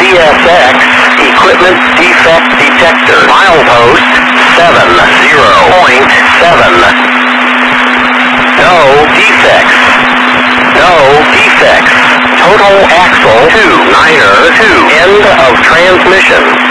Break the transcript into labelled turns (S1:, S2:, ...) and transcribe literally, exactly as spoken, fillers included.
S1: S X, equipment defect detector, milepost seven zero point seven. No defects. No defects. Total axle two niner two. End of transmission.